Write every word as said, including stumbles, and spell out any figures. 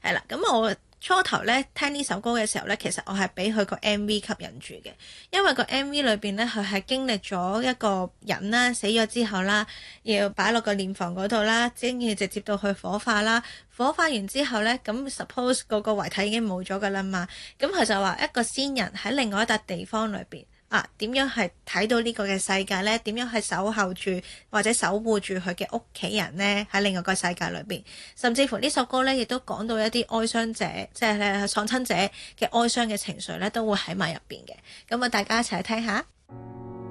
係啦，咁我初頭咧聽呢首歌嘅時候咧，其實我係俾佢個 M V 吸引住嘅，因為個 M V 裏邊咧佢係經歷咗一個人啦，死咗之後啦，要擺落個殮房嗰度啦，跟住直接到去火化啦，火化完之後咧，咁 suppose 嗰個遺體已經冇咗噶啦嘛，咁佢就話一個先人喺另外一笪地方裏邊。啊，點樣係睇到呢個嘅世界呢？點樣係守候住或者守護住佢嘅屋企人呢？喺另外一個世界裏邊，甚至乎呢首歌呢，亦都講到一啲哀傷者，即係咧喪親者嘅哀傷嘅情緒呢，都會喺埋入邊嘅。咁啊，大家一齊去聽下。